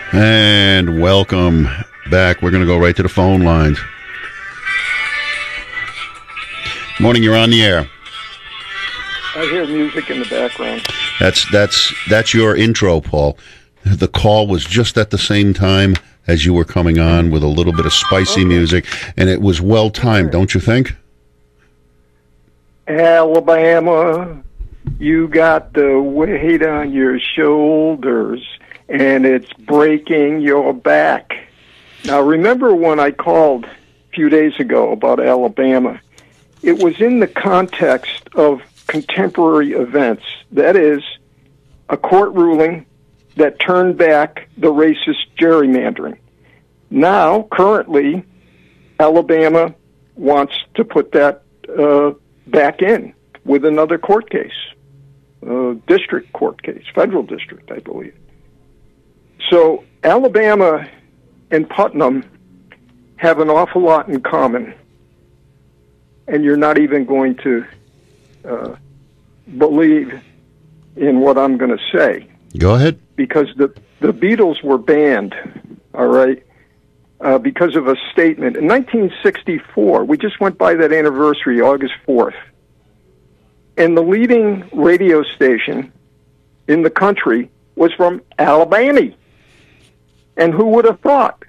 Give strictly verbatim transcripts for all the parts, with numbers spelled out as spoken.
And welcome back. We're going to go right to the phone lines. Morning, you're on the air. I hear music in the background. That's that's that's your intro, Paul. The call was just at the same time as you were coming on with a little bit of spicy okay. music, and it was well timed, don't you think? Alabama, you got the weight on your shoulders, and it's breaking your back. Now, remember when I called a few days ago about Alabama? It was in the context of contemporary events. That is, a court ruling that turned back the racist gerrymandering. Now, currently, Alabama wants to put that uh, back in with another court case, uh, district court case, federal district, I believe. So Alabama and Putnam have an awful lot in common, and you're not even going to uh, believe in what I'm going to say. Go ahead. Because the, the Beatles were banned, all right, uh, because of a statement. In nineteen sixty-four, we just went by that anniversary, August fourth, and the leading radio station in the country was from Alabama. And who would have thought?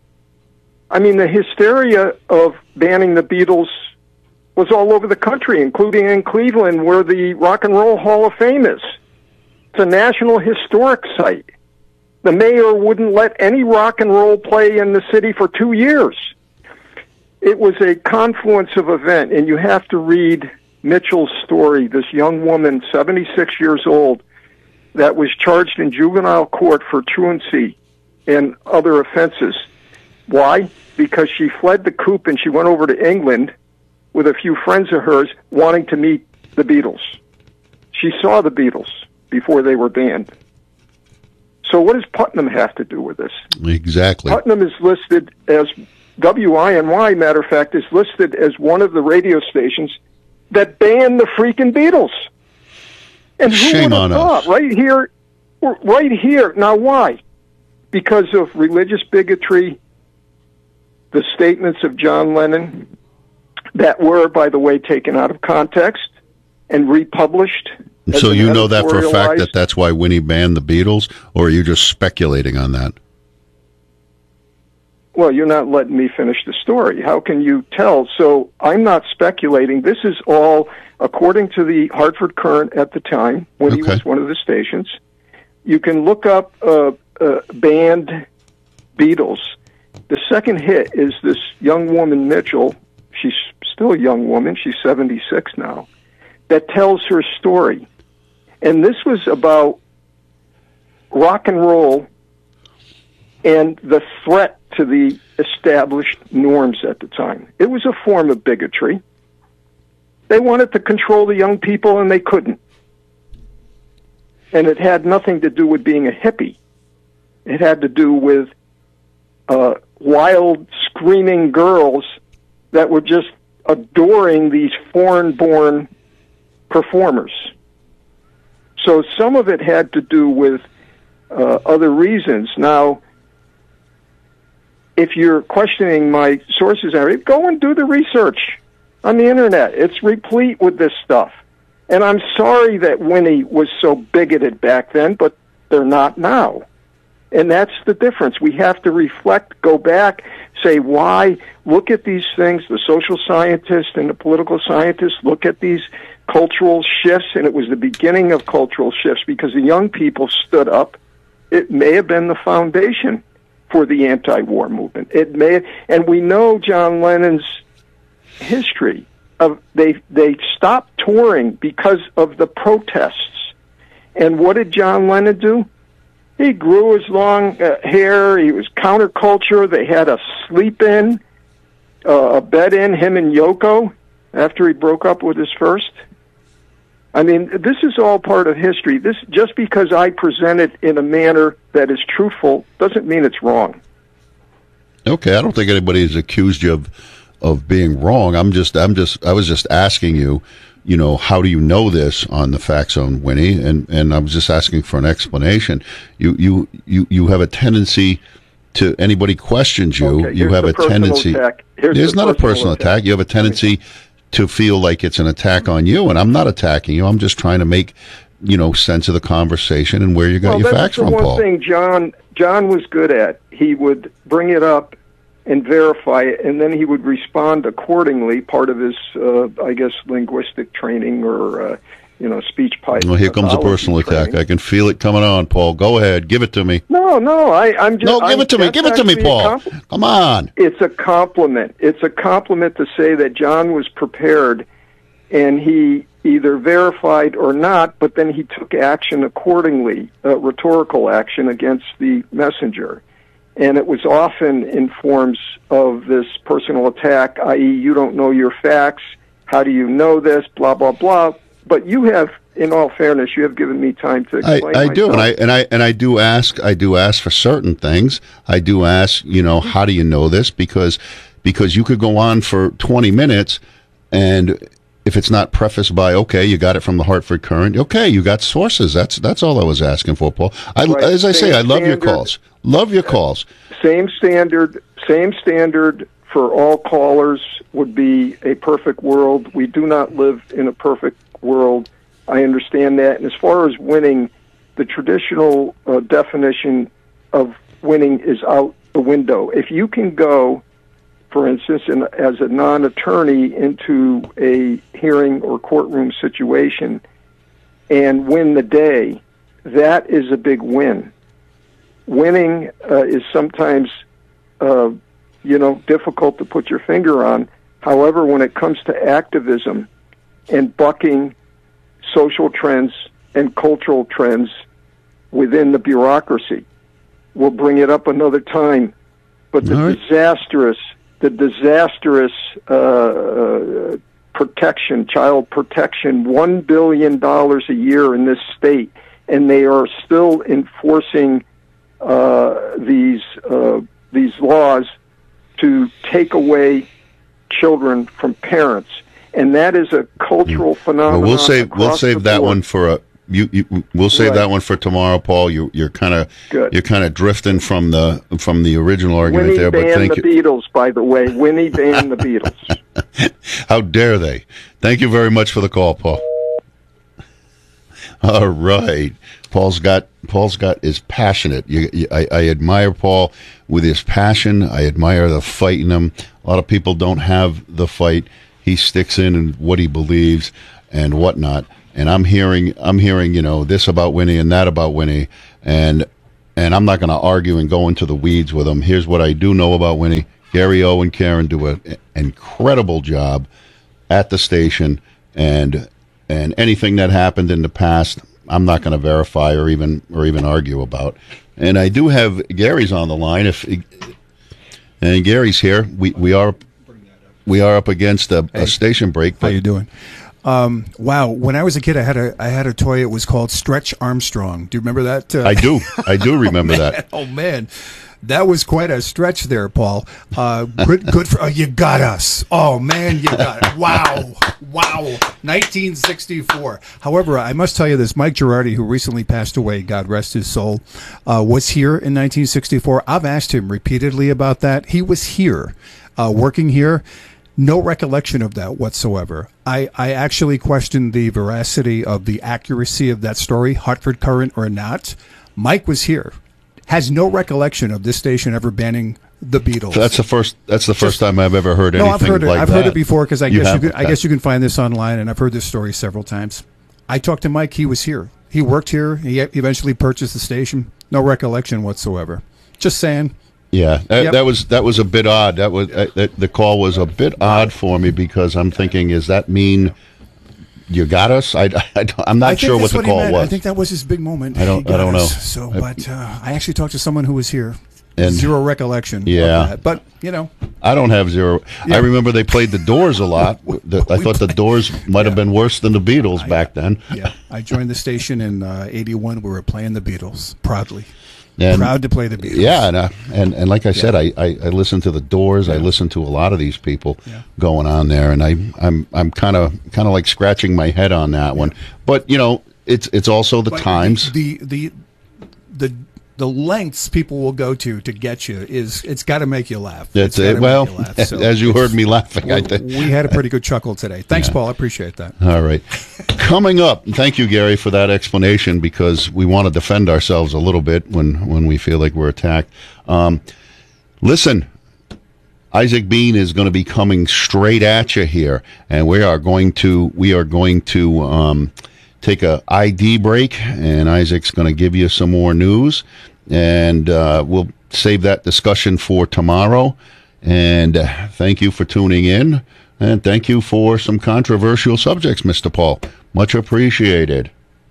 I mean, the hysteria of banning the Beatles was all over the country, including in Cleveland, where the Rock and Roll Hall of Fame is. It's a national historic site. The mayor wouldn't let any rock and roll play in the city for two years. It was a confluence of event, and you have to read Mitchell's story, this young woman, seventy-six years old, that was charged in juvenile court for truancy and other offenses. Why? Because she fled the coop and she went over to England with a few friends of hers wanting to meet the Beatles. She saw the Beatles before they were banned. So what does Putnam have to do with this? Exactly. Putnam is listed as, W I N Y, matter of fact, is listed as one of the radio stations that banned the freaking Beatles. And who Shame would have on thought? us. Right here, right here. Now, why? Because of religious bigotry, the statements of John Lennon that were, by the way, taken out of context and republished. So you know that for a fact that that's why Winnie banned the Beatles, or are you just speculating on that? Well, you're not letting me finish the story. How can you tell? So I'm not speculating. This is all according to the Hartford Courant at the time, when Okay. he was one of the stations. You can look up uh, uh, banned Beatles. The second hit is this young woman, Mitchell. She's still a young woman. She's seventy-six now. That tells her story. And this was about rock and roll and the threat to the established norms at the time. It was a form of bigotry. They wanted to control the young people, and they couldn't. And it had nothing to do with being a hippie. It had to do with uh, wild, screaming girls that were just adoring these foreign-born performers. So some of it had to do with uh, other reasons. Now, if you're questioning my sources, go and do the research on the internet. It's replete with this stuff. And I'm sorry that Winnie was so bigoted back then, but they're not now. And that's the difference. We have to reflect, go back, say why, look at these things. The social scientists and the political scientists look at these cultural shifts, and it was the beginning of cultural shifts because the young people stood up. It may have been the foundation for the anti-war movement. It may, and we know John Lennon's history of they they stopped touring because of the protests. And what did John Lennon do? He grew his long uh, hair. He was counterculture. They had a sleep-in, uh, a bed-in, him and Yoko, after he broke up with his first. I mean, this is all part of history. This just because I present it in a manner that is truthful doesn't mean it's wrong. Okay, I don't think anybody has accused you of of being wrong. I'm just, I'm just, I was just asking you you know, how do you know this on the Fact Zone, Winnie? And and I was just asking for an explanation. You you you you have a tendency to anybody questions you. Okay, you have a tendency. It's not a personal attack. attack. You have a tendency to feel like it's an attack on you, and I'm not attacking you. I'm just trying to make, you know, sense of the conversation and where you got well, your facts from, Paul. Paul. That's the one thing John John was good at. He would bring it up and verify it, and then he would respond accordingly. Part of his, uh, I guess, linguistic training or uh, you know, speech pathology. Well, here comes a personal training. attack. I can feel it coming on, Paul. Go ahead, give it to me. No, no, I, I'm just. No, give I'm, it to me. Give it to me, Paul. Come on. It's a compliment. It's a compliment to say that John was prepared, and he either verified or not, but then he took action accordingly, uh, rhetorical action against the messenger. And it was often in forms of this personal attack, that is, you don't know your facts, how do you know this, blah, blah, blah. But you have, in all fairness, you have given me time to explain I, I do, and I and I and I do ask I do ask for certain things. I do ask, you know, how do you know this? Because because you could go on for twenty minutes, and if it's not prefaced by, okay, you got it from the Hartford Courant, okay, you got sources. That's that's all I was asking for, Paul. I, right. As I same say, I love standard, your calls. Love your calls. Same standard, same standard for all callers would be a perfect world. We do not live in a perfect world. I understand that. And as far as winning, the traditional uh, definition of winning is out the window. If you can go, for instance, in, as a non-attorney into a hearing or courtroom situation and win the day, that is a big win. Winning uh, is sometimes, uh, you know, difficult to put your finger on. However, when it comes to activism and bucking social trends and cultural trends within the bureaucracy, we'll bring it up another time. But the right. disastrous, the disastrous uh, uh, protection, child protection, one billion dollars a year in this state, and they are still enforcing uh, these uh, these laws to take away children from parents, and that is a cultural mm. phenomenon. Well, we'll save we'll save that one for a you. you we'll save right. that one for tomorrow, Paul. You, you're kind of you're kind of drifting from the from the original argument Winnie there. But thank the you. Beatles, by the way. Winnie banned the Beatles. How dare they? Thank you very much for the call, Paul. All right, Paul's got Paul's got is passionate. You, you, I, I admire Paul with his passion. I admire the fight in him. A lot of people don't have the fight. He sticks in and what he believes and whatnot. And I'm hearing I'm hearing you know this about Winnie and that about Winnie, and and I'm not going to argue and go into the weeds with him. Here's what I do know about Winnie. Gary O and Karen do an incredible job at the station, and. And anything that happened in the past, I'm not going to verify or even or even argue about. And I do have Gary's on the line. If and Gary's here, we we are we are up against a, hey, a station break. How you doing? Um, wow, when I was a kid, I had a I had a toy. It was called Stretch Armstrong. Do you remember that? Uh, I do. I do remember oh, that. Oh man. That was quite a stretch there, Paul. Uh, good, good for oh, you got us. Oh man, you got it. Wow, wow. nineteen sixty-four. However, I must tell you this: Mike Girardi, who recently passed away, God rest his soul, uh, was here in nineteen sixty-four. I've asked him repeatedly about that. He was here, uh, working here. No recollection of that whatsoever. I, I actually questioned the veracity of the accuracy of that story, Hartford Courant or not. Mike was here. Has no recollection of this station ever banning the Beatles. So that's the first. That's the first Just, time I've ever heard anything no, I've heard it. like I've that. heard it before because I you guess you could, I that. guess you can find this online, and I've heard this story several times. I talked to Mike. He was here. He worked here. He eventually purchased the station. No recollection whatsoever. Just saying. Yeah, that, yep. that was that was a bit odd. That was uh, that, the call was a bit odd for me because I'm thinking, does that mean? You got us. I, I I'm not sure what the what call was. was. I think that was his big moment. I don't. I don't know. So, but uh, I actually talked to someone who was here. And zero recollection. Yeah, of that. But you know, I don't have zero. Yeah. I remember they played the Doors a lot. the, I thought the Doors might yeah. have been worse than the Beatles I, back then. Yeah, I joined the station in uh, eighty-one. We were playing the Beatles proudly. And, proud to play the Beatles. Yeah, and uh, and, and like I yeah. said, I, I, I listen to the Doors. Yeah. I listen to a lot of these people yeah. going on there, and I I'm I'm kind of kind of like scratching my head on that yeah. one. But you know, it's it's also the but times. The the the the lengths people will go to to get you is it's got to make you laugh. That's it. Well, you laugh, so as you heard me laughing, I think we had a pretty good chuckle today. Thanks, yeah. Paul. I appreciate that. All right, coming up. Thank you, Gary, for that explanation, because we want to defend ourselves a little bit when when we feel like we're attacked. Um, listen, Isaac Bean is going to be coming straight at you here, and we are going to we are going to. Um, take a I D break, and Isaac's going to give you some more news, and uh, we'll save that discussion for tomorrow. And uh, thank you for tuning in, and thank you for some controversial subjects, Mister Paul. Much appreciated.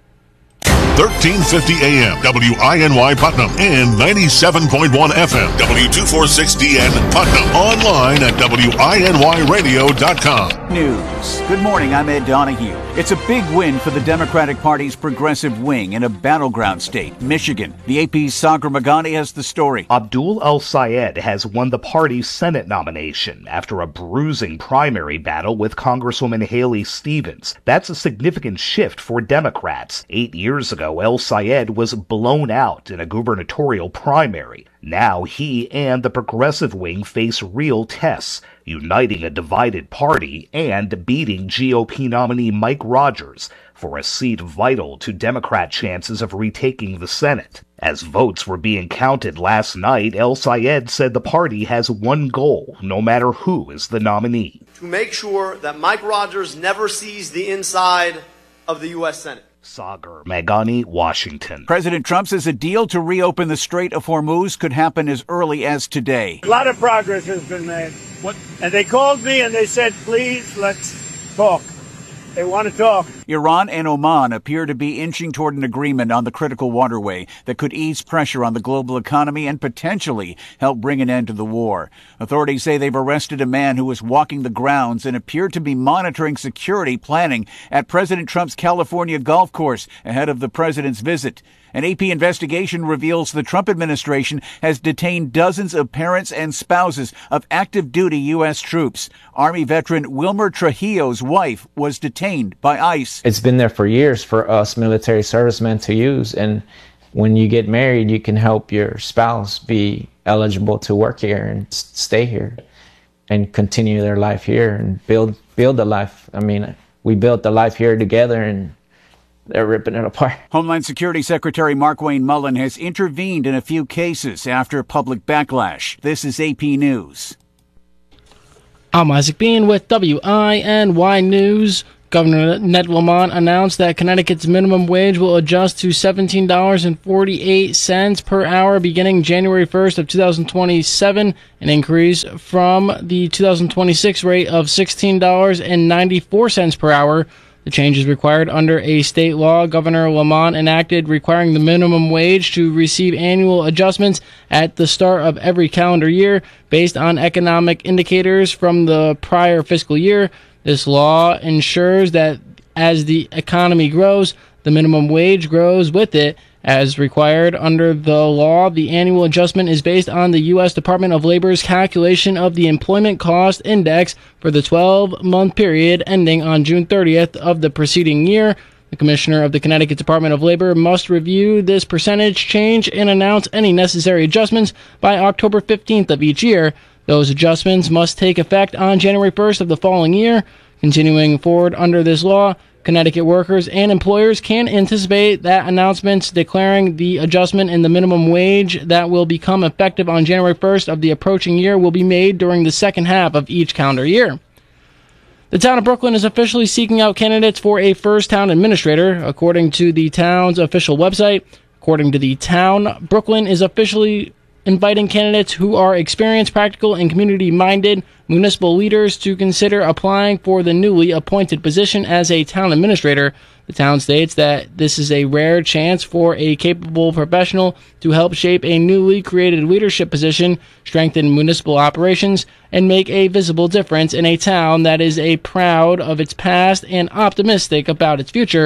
thirteen fifty A M, W I N Y Putnam, and ninety-seven point one F M, W two forty-six D N Putnam. Online at W I N Y radio dot com. News. Good morning, I'm Ed Donahue. It's a big win for the Democratic Party's progressive wing in a battleground state, Michigan. The A P's Sagar Meghani has the story. Abdul El-Sayed has won the party's Senate nomination after a bruising primary battle with Congresswoman Haley Stevens. That's a significant shift for Democrats. Eight years ago, El-Sayed was blown out in a gubernatorial primary. Now he and the progressive wing face real tests, uniting a divided party and beating G O P nominee Mike Rogers for a seat vital to Democrat chances of retaking the Senate. As votes were being counted last night, El-Sayed said the party has one goal, no matter who is the nominee: to make sure that Mike Rogers never sees the inside of the U S Senate. Sagar Meghani, Washington. President Trump says a deal to reopen the Strait of Hormuz could happen as early as today. A lot of progress has been made. What? And they called me and they said, please, let's talk. They want to talk. Iran and Oman appear to be inching toward an agreement on the critical waterway that could ease pressure on the global economy and potentially help bring an end to the war. Authorities say they've arrested a man who was walking the grounds and appeared to be monitoring security planning at President Trump's California golf course ahead of the president's visit. An A P investigation reveals the Trump administration has detained dozens of parents and spouses of active duty U S troops. Army veteran Wilmer Trujillo's wife was detained by ICE. It's been there for years for us military servicemen to use. And when you get married, you can help your spouse be eligible to work here and stay here and continue their life here and build build a life. I mean, we built the life here together, and they're ripping it apart. Homeland Security Secretary Markwayne Mullin has intervened in a few cases after public backlash. This is A P News. I'm Isaac Bean with W I N Y News. Governor Ned Lamont announced that Connecticut's minimum wage will adjust to seventeen dollars and forty-eight cents per hour beginning January first of two thousand twenty-seven, an increase from the two thousand twenty-six rate of sixteen dollars and ninety-four cents per hour. The change is required under a state law Governor Lamont enacted, requiring the minimum wage to receive annual adjustments at the start of every calendar year based on economic indicators from the prior fiscal year. This law ensures that as the economy grows, the minimum wage grows with it. As required under the law, the annual adjustment is based on the U S Department of Labor's calculation of the Employment Cost Index for the twelve-month period ending on June thirtieth of the preceding year. The Commissioner of the Connecticut Department of Labor must review this percentage change and announce any necessary adjustments by October fifteenth of each year. Those adjustments must take effect on January first of the following year. Continuing forward under this law, Connecticut workers and employers can anticipate that announcements declaring the adjustment in the minimum wage that will become effective on January first of the approaching year will be made during the second half of each calendar year. The town of Brooklyn is officially seeking out candidates for a first town administrator, according to the town's official website. According to the town, Brooklyn is officially inviting candidates who are experienced, practical, and community-minded municipal leaders to consider applying for the newly appointed position as a town administrator. The town states that this is a rare chance for a capable professional to help shape a newly created leadership position, strengthen municipal operations, and make a visible difference in a town that is a proud of its past and optimistic about its future.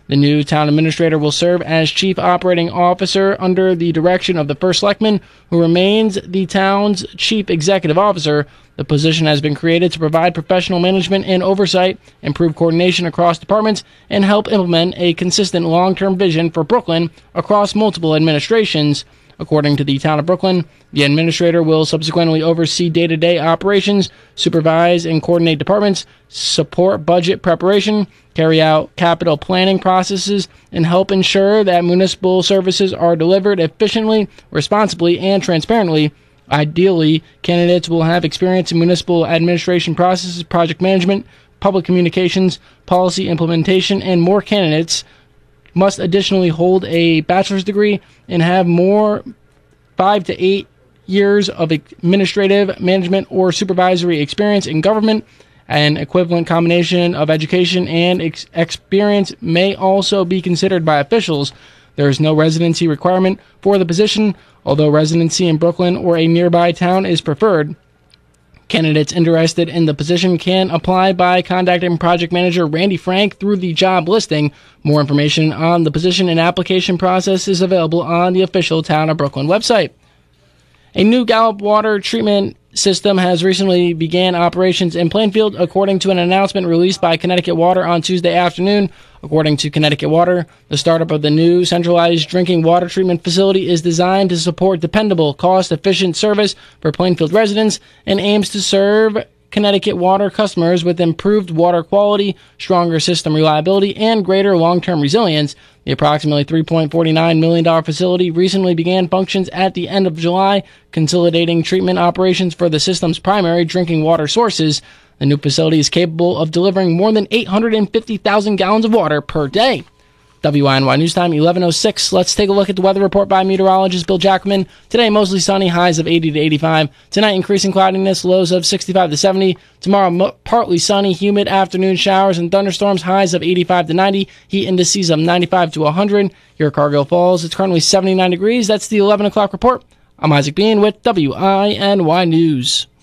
The new town administrator will serve as chief operating officer under the direction of the first selectman, who remains the town's chief executive officer. The position has been created to provide professional management and oversight, improve coordination across departments, and help implement a consistent long-term vision for Brooklyn across multiple administrations. According to the town of Brooklyn, the administrator will subsequently oversee day-to-day operations, supervise and coordinate departments, support budget preparation, carry out capital planning processes, and help ensure that municipal services are delivered efficiently, responsibly, and transparently. Ideally, candidates will have experience in municipal administration processes, project management, public communications, policy implementation, and more candidates must additionally hold a bachelor's degree and have more five to eight years of administrative, management, or supervisory experience in government. An equivalent combination of education and ex- experience may also be considered by officials. There is no residency requirement for the position, although residency in Brooklyn or a nearby town is preferred. Candidates interested in the position can apply by contacting project manager Randy Frank through the job listing. More information on the position and application process is available on the official Town of Brooklyn website. A new Gallup water treatment system has recently began operations in Plainfield, according to an announcement released by Connecticut Water on Tuesday afternoon. According to Connecticut Water, the startup of the new centralized drinking water treatment facility is designed to support dependable, cost-efficient service for Plainfield residents and aims to serve Connecticut Water customers with improved water quality, stronger system reliability, and greater long-term resilience. The approximately three point four nine million dollars facility recently began functions at the end of July, consolidating treatment operations for the system's primary drinking water sources. The new facility is capable of delivering more than eight hundred fifty thousand gallons of water per day. W I N Y News Time, eleven oh six. Let's take a look at the weather report by meteorologist Bill Jackman. Today, mostly sunny, highs of eighty to eighty-five. Tonight, increasing cloudiness, lows of sixty-five to seventy. Tomorrow, mo- partly sunny, humid afternoon showers and thunderstorms, highs of eighty-five to ninety. Heat indices of ninety-five to one hundred. Here at Cargill Falls, it's currently seventy-nine degrees. That's the eleven o'clock report. I'm Isaac Bean with W I N Y News.